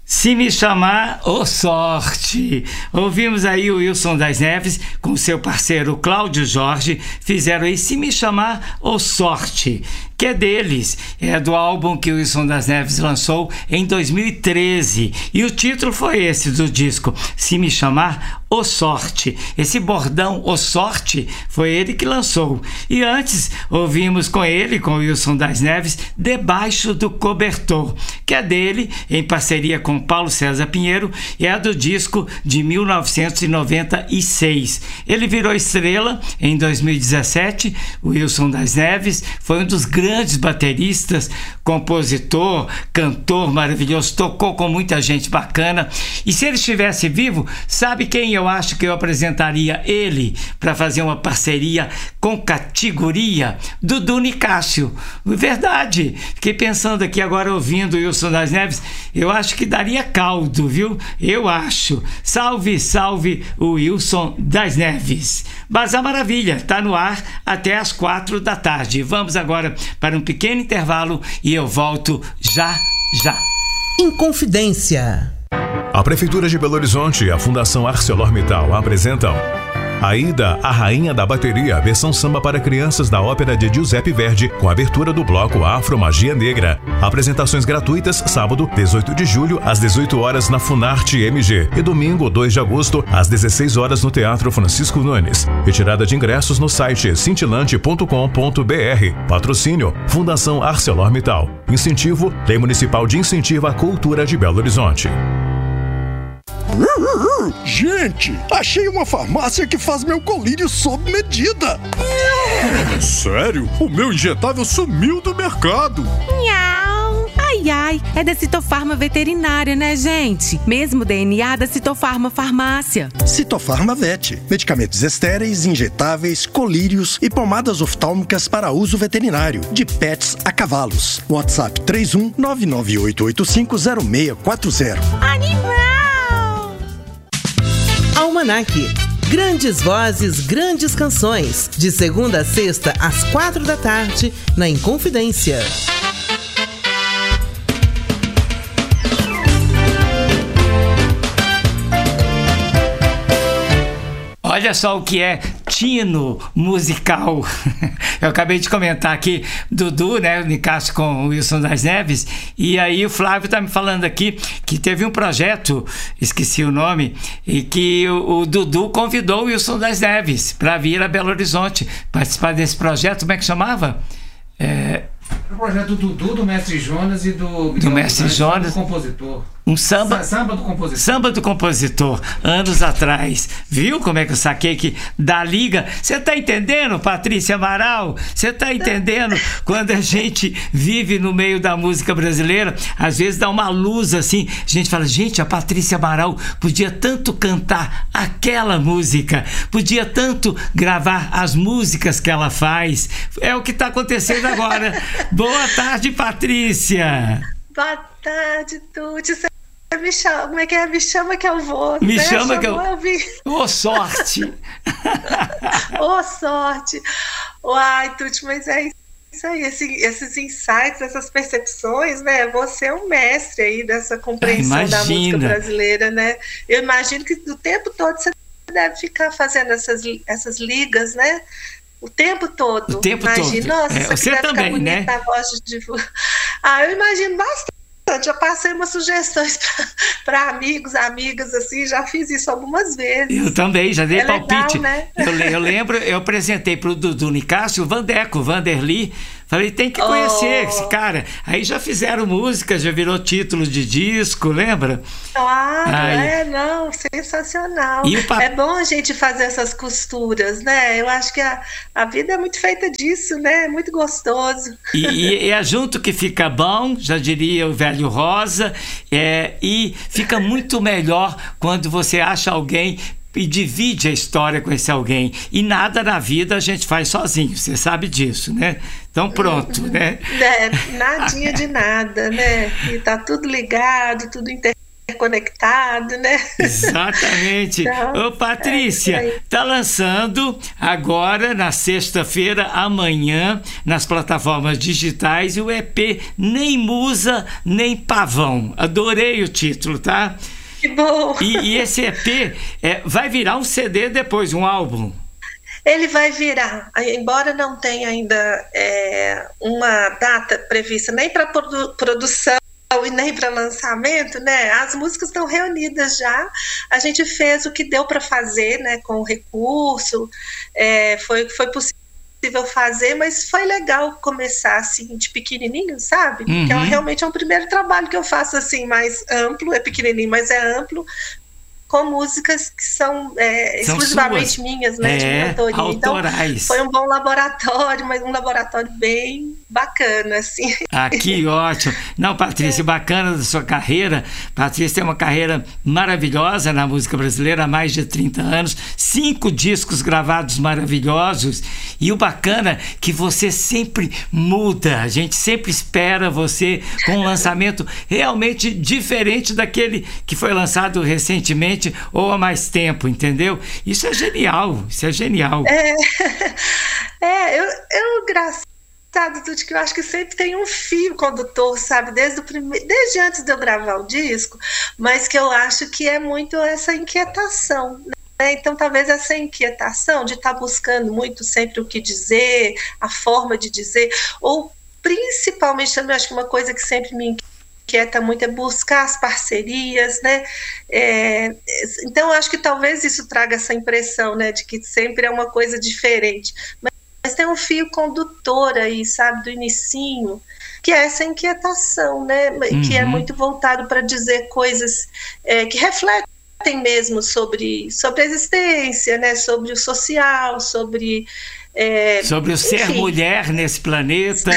Se me chamar, ô sorte! Ouvimos aí o Wilson das Neves com seu parceiro Cláudio Jorge, fizeram aí Se Me Chamar, ô sorte, que é deles, é do álbum que o Wilson das Neves lançou em 2013, e o título foi esse do disco, Se Me Chamar, ô sorte. Esse bordão, ô sorte, foi ele que lançou. E antes ouvimos com ele, com o Wilson das Neves, Debaixo do Cobertor, que é dele, em parceria com Paulo César Pinheiro, e é do disco de 1996. Ele virou estrela em 2017. O Wilson das Neves foi um dos grandes bateristas, compositor, cantor maravilhoso, tocou com muita gente bacana. E se ele estivesse vivo, sabe quem eu acho que eu apresentaria ele para fazer uma parceria com categoria? Dudu Nicásio. Verdade. Fiquei pensando aqui agora, ouvindo o Wilson das Neves, eu acho que daria caldo, viu? Eu acho. Salve, salve o Wilson das Neves. Bazar Maravilha, tá no ar até às 4 da tarde. Vamos agora para um pequeno intervalo e eu volto já. Inconfidência. A Prefeitura de Belo Horizonte e a Fundação ArcelorMittal apresentam Aida, a Rainha da Bateria, versão samba para crianças da ópera de Giuseppe Verdi, com abertura do bloco Afro Magia Negra. Apresentações gratuitas, sábado, 18 de julho, às 18 horas na Funarte MG e domingo, 2 de agosto, às 16 horas no Teatro Francisco Nunes. Retirada de ingressos no site cintilante.com.br. Patrocínio, Fundação ArcelorMittal. Incentivo, Lei Municipal de Incentivo à Cultura de Belo Horizonte. Gente, achei uma farmácia que faz meu colírio sob medida. Sério? O meu injetável sumiu do mercado. Miau. Ai, é da Citofarma Veterinária, né, gente? Mesmo DNA da Citofarma Farmácia. Citofarma Vet. Medicamentos estéreis, injetáveis, colírios e pomadas oftálmicas para uso veterinário. De pets a cavalos. WhatsApp 31-998850640. Animal! Almanac. Grandes vozes, grandes canções. De segunda a sexta, às 4 da tarde, na Inconfidência. Olha só o que é tino musical. Eu acabei de comentar aqui Dudu, né, o Nicásio com o Wilson das Neves, e aí o Flávio tá me falando aqui que teve um projeto, esqueci o nome, e que o Dudu convidou o Wilson das Neves para vir a Belo Horizonte participar desse projeto. Como é que chamava? O projeto do Dudu, do Mestre Jonas e do Mestre Jonas, do compositor. Um samba do compositor. Samba do compositor, anos atrás. Viu como é que eu saquei que da liga? Você tá entendendo, Patrícia Amaral? Você tá entendendo quando a gente vive no meio da música brasileira? Às vezes dá uma luz assim, a gente fala, gente, a Patrícia Amaral podia tanto cantar aquela música, podia tanto gravar as músicas que ela faz. É o que tá acontecendo agora. Boa tarde, Patrícia. Boa tarde, Tuti. Você me chama, como é que é? Me chama que eu vou. Me né? chama que eu... Ô, sorte! Ô, sorte! Uai, Tuti, mas é isso aí, esses insights, essas percepções, né? Você é um mestre aí dessa compreensão da música brasileira, né? Eu imagino que o tempo todo você deve ficar fazendo essas ligas, né? O tempo todo. O tempo imagino, todo. Nossa, você também, né? A voz de... eu imagino bastante. Já passei umas sugestões para amigos, amigas, assim, já fiz isso algumas vezes. Eu também, já dei palpite. Legal, né? Eu lembro, eu apresentei para o Dudu Nicásio, o Vanderly. Falei, tem que conhecer esse cara. Aí já fizeram música, já virou título de disco, lembra? Claro, não, sensacional. É bom a gente fazer essas costuras, né? Eu acho que a vida é muito feita disso, né? É muito gostoso. E é junto que fica bom, já diria o velho Rosa, e fica muito melhor quando você acha alguém e divide a história com esse alguém. E nada na vida a gente faz sozinho, você sabe disso, né? Então pronto, né? Nadinha de nada, né? E tá tudo ligado, tudo interligado. interconectado, né? Exatamente. Então, ô Patrícia, tá lançando agora na sexta-feira, amanhã, nas plataformas digitais, o EP Nem Musa, Nem Pavão. Adorei o título, tá? Que bom! E esse EP vai virar um CD depois, um álbum? Ele vai virar, embora não tenha ainda uma data prevista nem para produção e nem para lançamento, né? As músicas estão reunidas já. A gente fez o que deu para fazer, né? Com o recurso, foi possível fazer, mas foi legal começar assim de pequenininho, sabe? Porque realmente é um primeiro trabalho que eu faço assim mais amplo, é pequenininho, mas é amplo, com músicas que são exclusivamente minhas, né, de minha autoria. Autorais. Então, foi um bom laboratório, mas um laboratório bem bacana, assim. Ah, que ótimo. Não, Patrícia, bacana da sua carreira. Patrícia tem uma carreira maravilhosa na música brasileira há mais de 30 anos, 5 discos gravados maravilhosos, e o bacana é que você sempre muda, a gente sempre espera você com um lançamento realmente diferente daquele que foi lançado recentemente ou há mais tempo, entendeu? Isso é genial, isso é genial. Engraçado, Tuti, que eu acho que sempre tem um fio condutor, sabe, desde antes de eu gravar o disco, mas que eu acho que é muito essa inquietação, né? Então talvez essa inquietação de estar buscando muito sempre o que dizer, a forma de dizer, ou principalmente também acho que uma coisa que sempre me inquieta muito é buscar as parcerias, né? Então eu acho que talvez isso traga essa impressão, né, de que sempre é uma coisa diferente, mas tem um fio condutor aí, sabe, do inicinho, que é essa inquietação, né, que é muito voltado para dizer coisas que refletem mesmo sobre a existência, né, sobre o social, sobre o ser mulher nesse planeta.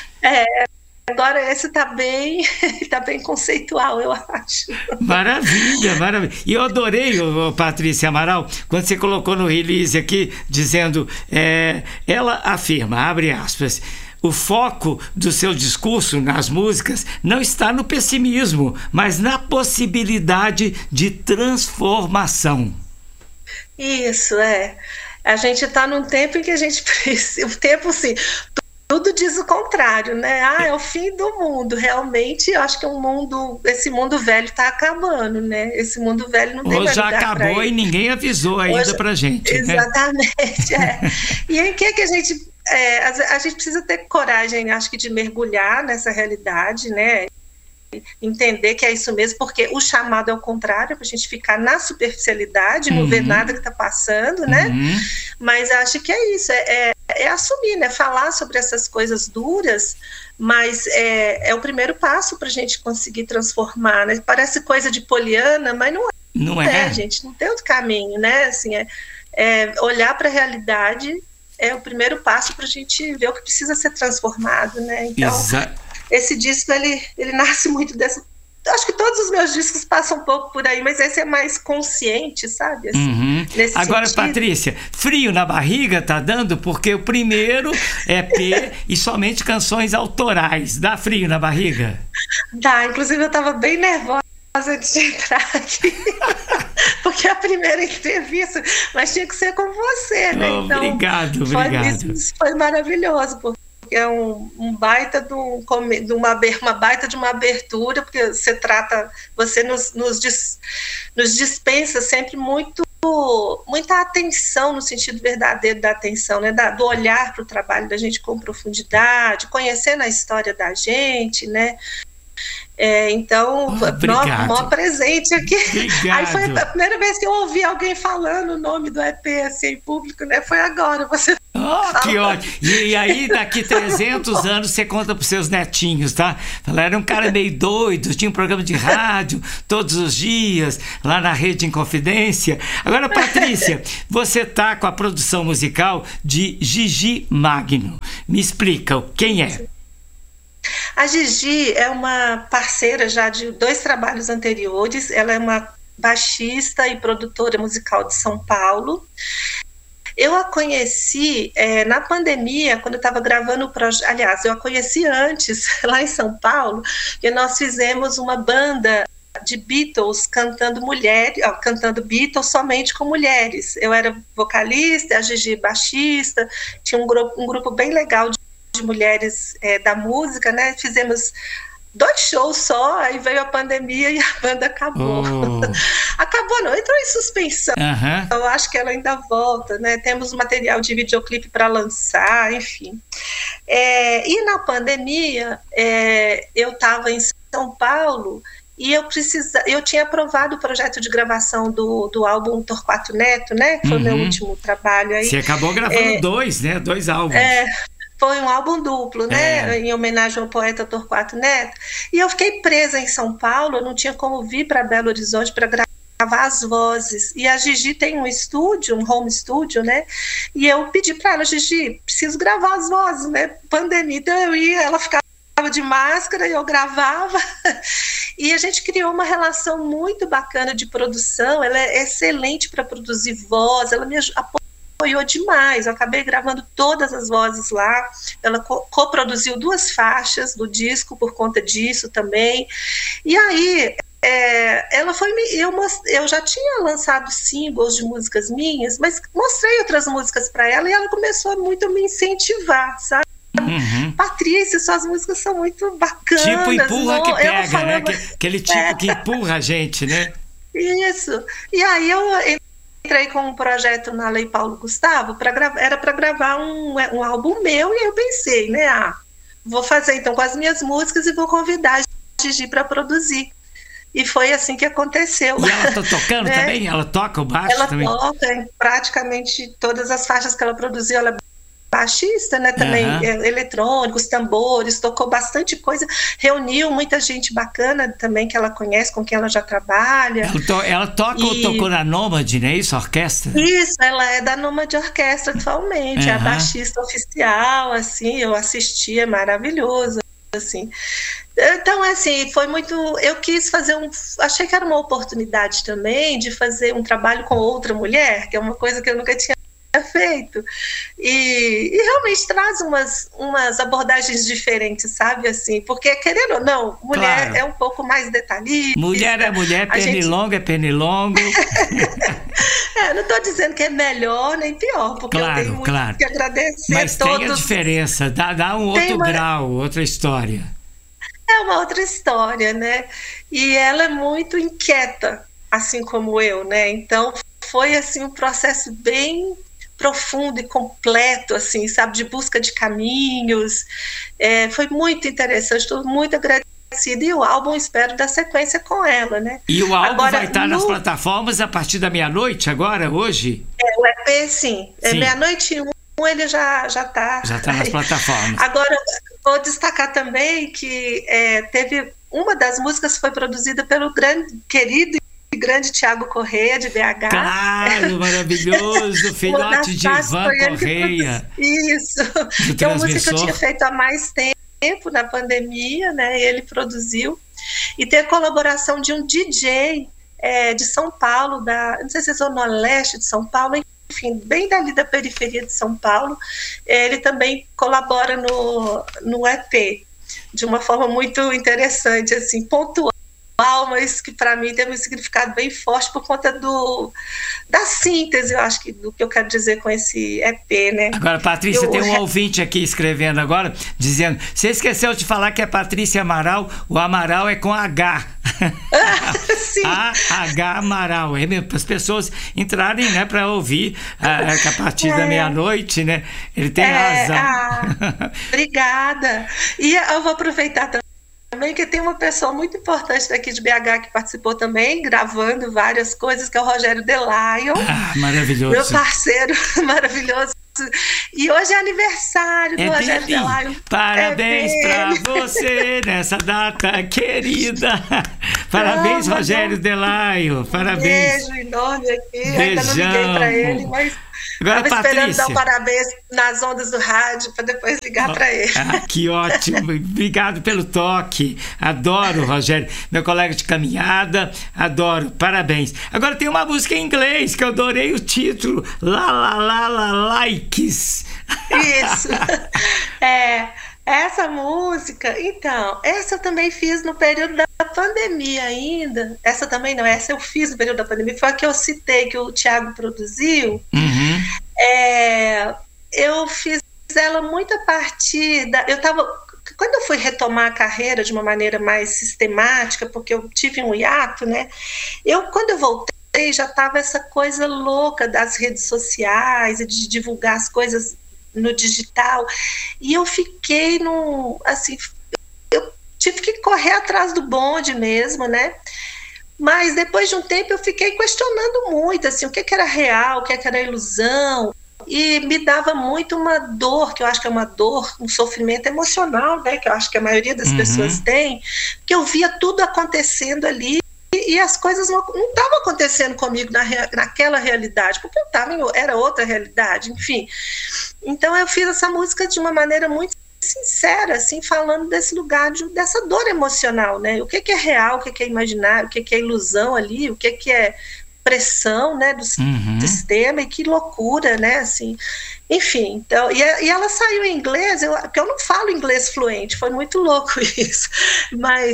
Agora esse tá bem conceitual, eu acho. Maravilha, maravilha. E eu adorei, Patrícia Amaral, quando você colocou no release aqui, dizendo, ela afirma, abre aspas, o foco do seu discurso nas músicas não está no pessimismo, mas na possibilidade de transformação. Isso, a gente está num tempo em que a gente precisa, o tempo sim, tudo diz o contrário, né? É o fim do mundo. Realmente, eu acho que esse mundo velho está acabando, né? Esse mundo velho não tem mais já lugar acabou e ninguém avisou ainda pra gente. Exatamente, E em que a gente... a gente precisa ter coragem, acho que, de mergulhar nessa realidade, né? Entender que é isso mesmo, porque o chamado é o contrário, para a gente ficar na superficialidade, não ver nada que está passando, né? Mas acho que é isso, é assumir, né? Falar sobre essas coisas duras, mas é o primeiro passo para a gente conseguir transformar, né? Parece coisa de poliana, mas não é, gente, não tem outro caminho, né? Assim, olhar para a realidade é o primeiro passo para a gente ver o que precisa ser transformado, né? Então, esse disco, ele nasce muito dessa... Acho que todos os meus discos passam um pouco por aí, mas esse é mais consciente, sabe? Assim, nesse Agora, sentido. Patrícia, frio na barriga tá dando? Porque o primeiro EP e somente canções autorais. Dá frio na barriga? Dá, inclusive eu tava bem nervosa antes de entrar aqui, porque é a primeira entrevista, mas tinha que ser com você, né? Então, obrigado. Isso foi maravilhoso, porque é um baita uma baita de uma abertura, porque você nos dispensa sempre muita atenção, no sentido verdadeiro da atenção, né? Do olhar para o trabalho da gente com profundidade, conhecendo a história da gente, né? Então, maior presente aqui. Obrigado. Aí foi a primeira vez que eu ouvi alguém falando o nome do EP assim, em público, né? Foi agora, você... que ótimo! E aí, daqui 300 anos, você conta pros seus netinhos, tá? Ela era um cara meio doido, tinha um programa de rádio todos os dias, lá na Rede Inconfidência. Agora, Patrícia, você tá com a produção musical de Gigi Magno. Me explica, quem é? A Gigi é uma parceira já de 2 trabalhos anteriores. Ela é uma baixista e produtora musical de São Paulo. Eu a conheci na pandemia, quando eu estava gravando o projeto. Aliás, eu a conheci antes, lá em São Paulo, e nós fizemos uma banda de Beatles cantando Beatles somente com mulheres. Eu era vocalista, a Gigi baixista, tinha um grupo bem legal de mulheres da música, né? Fizemos 2 shows só, aí veio a pandemia e a banda acabou. Acabou não, entrou em suspensão. Eu acho que ela ainda volta, né? Temos material de videoclipe para lançar, enfim. E na pandemia, eu estava em São Paulo e eu tinha aprovado o projeto de gravação do álbum Torquato Neto, né? Que foi o meu último trabalho aí. Você acabou gravando 2, né? 2 álbuns. Foi um álbum duplo, né? Em homenagem ao poeta Torquato Neto. E eu fiquei presa em São Paulo, eu não tinha como vir para Belo Horizonte para gravar as vozes. E a Gigi tem um estúdio, um home studio, né? E eu pedi para ela, Gigi, preciso gravar as vozes, né? Pandemia, então eu ia, ela ficava de máscara e eu gravava. E a gente criou uma relação muito bacana de produção. Ela é excelente para produzir voz, ela me apoiou demais. Eu acabei gravando todas as vozes lá. Ela coproduziu 2 faixas do disco por conta disso também. E aí ela foi eu já tinha lançado singles de músicas minhas, mas mostrei outras músicas para ela e ela começou muito a me incentivar, sabe? Patrícia, suas músicas são muito bacanas. Tipo empurra que pega, né? Aquele tipo que empurra a gente, né? Isso. E aí eu entrei com um projeto na Lei Paulo Gustavo, era para gravar um álbum meu, e eu pensei, né? Vou fazer então com as minhas músicas e vou convidar a Gigi para produzir. E foi assim que aconteceu. E ela tá tocando também? Ela toca o baixo também? Ela toca em praticamente todas as faixas que ela produziu. Ela é baixista, né? Também eletrônicos, tambores, tocou bastante coisa, reuniu muita gente bacana também que ela conhece, com quem ela já trabalha. Ela toca ou tocou na Nômade, né? Isso, orquestra? Isso, ela é da Nômade Orquestra atualmente, é a baixista oficial, assim, eu assisti, é maravilhoso, assim. Então, assim, foi muito... Eu quis fazer achei que era uma oportunidade também de fazer um trabalho com outra mulher, que é uma coisa que eu nunca tinha feito, e realmente traz umas abordagens diferentes, sabe, assim, porque querendo ou não, mulher claro. É um pouco mais detalhista. Mulher é mulher, pernilongo é pernilongo. Não estou dizendo que é melhor nem pior, porque eu tenho muito que agradecer. Mas tem a diferença, dá um outro grau, outra história. É uma outra história, né? E ela é muito inquieta, assim como eu, né? Então foi assim um processo bem profundo e completo, assim, sabe, de busca de caminhos. Foi muito interessante, estou muito agradecida. E o álbum, espero dar sequência com ela, né? E o álbum agora, vai estar nas plataformas a partir da meia-noite, agora, hoje? O EP, sim. Meia-noite e 1, ele já está. Já está nas plataformas. Agora, vou destacar também que teve uma das músicas foi produzida pelo grande Tiago Correia, de BH. Claro, maravilhoso, filhote de Ivan Correia. Isso, que é uma música que eu tinha feito há mais tempo, na pandemia, né? E ele produziu. E tem a colaboração de um DJ de São Paulo, não sei se é Zona Leste de São Paulo, enfim, bem dali da periferia de São Paulo. Ele também colabora no EP, de uma forma muito interessante, assim, pontual, mas que para mim teve um significado bem forte por conta da síntese, eu acho, do que eu quero dizer com esse EP, né? Agora, Patrícia, tem um ouvinte aqui escrevendo agora, dizendo, você esqueceu de falar que é Patrícia Amaral, o Amaral é com H. Sim. H Amaral, é mesmo, para as pessoas entrarem, né, para ouvir a partir da meia-noite, né? Ele tem razão. Obrigada. E eu vou aproveitar também que tem uma pessoa muito importante daqui de BH que participou também, gravando várias coisas, que é o Rogério Delaio. Maravilhoso. Meu parceiro maravilhoso. E hoje é aniversário do Rogério Delaio. Parabéns pra você nessa data querida. Parabéns, Rogério Delaio. Parabéns. Um beijo enorme aqui. Beijão. Ainda não liguei pra ele, mas agora, estava esperando dar um parabéns nas ondas do rádio para depois ligar para ele. Que ótimo. Obrigado pelo toque. Adoro, Rogério. Meu colega de caminhada. Adoro. Parabéns. Agora tem uma música em inglês que eu adorei o título. La La La La Likes. Isso. Essa música, então, essa eu também fiz no período da pandemia ainda, essa também não, essa eu fiz no período da pandemia, foi a que eu citei, que o Thiago produziu. Eu fiz ela muito a partir da... Quando eu fui retomar a carreira de uma maneira mais sistemática, porque eu tive um hiato, né? Quando eu voltei, já estava essa coisa louca das redes sociais e de divulgar as coisas no digital, e eu fiquei assim, eu tive que correr atrás do bonde mesmo, né? Mas depois de um tempo eu fiquei questionando muito, assim, o que era real, o que era ilusão, e me dava muito uma dor, que eu acho que é uma dor, um sofrimento emocional, né? Que eu acho que a maioria das pessoas tem, porque eu via tudo acontecendo ali, e as coisas não estavam acontecendo comigo naquela realidade, porque era outra realidade, enfim. Então eu fiz essa música de uma maneira muito sincera, assim, falando desse lugar, dessa dor emocional, né? O que é real, o que é imaginário, o que é ilusão ali, o que é pressão, né, do sistema, e que loucura, né, assim, enfim. Então, e ela saiu em inglês, porque eu não falo inglês fluente, foi muito louco isso, mas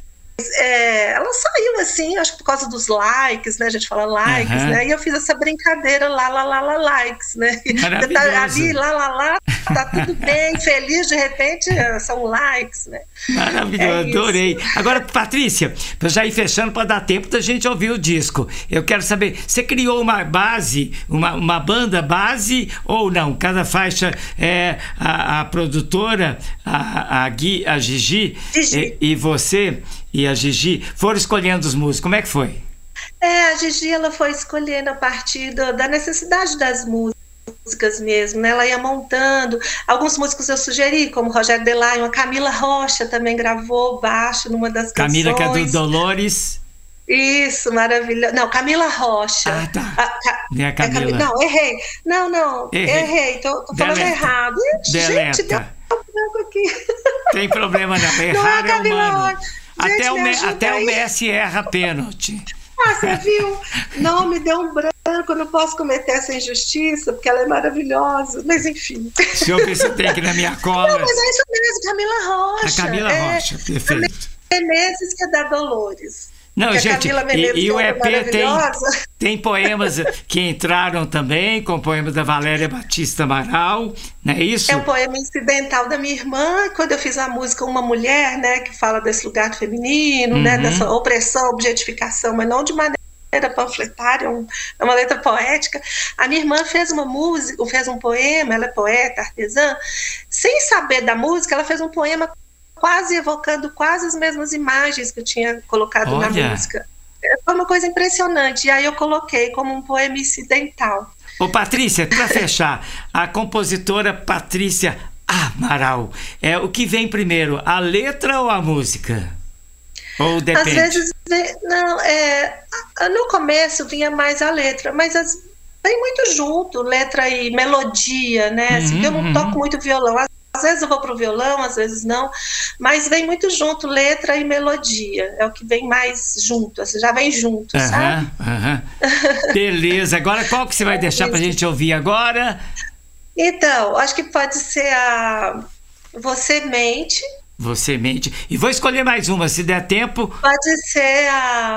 ela saiu assim, acho que por causa dos likes, né? A gente fala likes, né? E eu fiz essa brincadeira lá, likes, né? Tá ali, lá, tá tudo bem, feliz, de repente são likes, né? Maravilhoso, adorei. Agora, Patrícia, pra já ir fechando, para dar tempo da gente ouvir o disco, eu quero saber, você criou uma base, uma banda base ou não? Cada faixa é a produtora, a Gigi e você e a Gigi foram escolhendo os músicos. Como é que foi? A Gigi, ela foi escolhendo a partir da necessidade das músicas mesmo, né? Ela ia montando. Alguns músicos eu sugeri, como Rogério Delaio, a Camila Rocha também gravou baixo numa das Camila, canções. que é do Dolores. Isso, maravilhoso. Não, Camila Rocha. Tá. Minha Camila. Não, errei. Não, errei. Tô falando errado. Gente, deu um branco aqui. Tem problema não. Errar é humano. Até o Messi erra pênalti. Você viu? Não, me deu um branco, eu não posso cometer essa injustiça, porque ela é maravilhosa, mas enfim. Deixa eu ver se tem aqui na minha cola. Não, mas é isso mesmo, Camila Rocha. A Camila Rocha, perfeito. Menezes, que é da Dolores. Não, gente, e o EP é tem poemas que entraram também, com poemas da Valéria Batista Amaral, não é isso? É um poema incidental da minha irmã, quando eu fiz a música Uma Mulher, né, que fala desse lugar do feminino, né, dessa opressão, objetificação, mas não de maneira panfletária, é uma letra poética. A minha irmã fez uma música, fez um poema, ela é poeta, artesã, sem saber da música, ela fez um poema quase evocando quase as mesmas imagens que eu tinha colocado na música. Foi uma coisa impressionante. E aí eu coloquei como um poema incidental. Ô Patrícia, para fechar, a compositora Patrícia Amaral, o que vem primeiro, a letra ou a música? Ou depende? Às vezes, não, no começo vinha mais a letra, mas vem muito junto, letra e melodia, né? Assim, eu não toco muito violão. Às vezes eu vou pro violão, às vezes não, mas vem muito junto, letra e melodia, é o que vem mais junto, assim, já vem junto, sabe? Beleza, agora qual que você vai deixar pra gente ouvir agora? Então, acho que pode ser a Você Mente. Você Mente, e vou escolher mais uma, se der tempo. Pode ser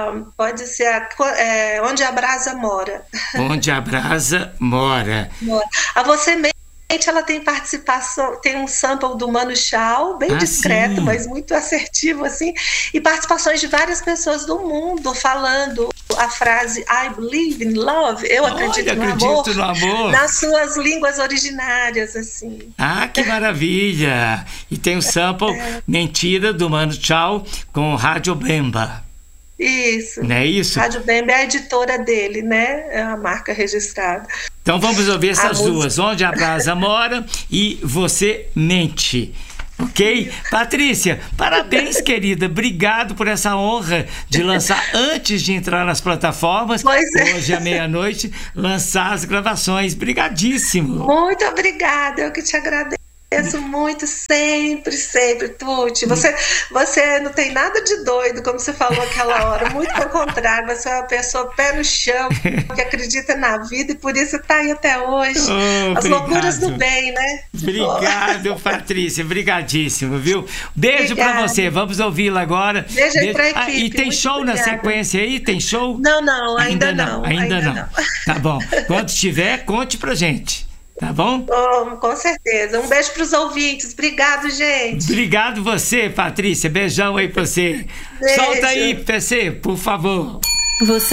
Onde a Brasa Mora. Onde a Brasa Mora. A Você Mente, ela tem participação, tem um sample do Mano Chao, bem discreto, sim, mas muito assertivo, assim, e participações de várias pessoas do mundo falando a frase I believe in love, eu acredito no amor, nas suas línguas originárias, assim. Que maravilha! E tem o sample Mentira, do Mano Chao, com Rádio Bemba. Isso. Não é isso? Rádio Bemba é a editora dele, né? É a marca registrada. Então vamos ouvir essas duas, Onde a Brasa Mora e Você Mente. Ok? Patrícia, parabéns, querida. Obrigado por essa honra de lançar antes de entrar nas plataformas. Hoje à meia-noite, lançar as gravações. Brigadíssimo. Muito obrigada, eu que te agradeço. agradeço muito, sempre, Tuti. Você não tem nada de doido, como você falou aquela hora. Muito pelo contrário, você é uma pessoa pé no chão, que acredita na vida e por isso está aí até hoje. As loucuras do bem, né? Obrigado, Patrícia. Obrigadíssimo, viu? Beijo para você. Vamos ouvi-la agora. Beijo aí pra equipe. E tem show na sequência aí? Tem show? Não, ainda não. Tá bom. Quando tiver, conte pra gente. Tá bom? Com certeza. Um beijo para os ouvintes. Obrigado, gente. Obrigado você, Patrícia. Beijão aí pra você. Beijo. Solta aí, PC, por favor. Você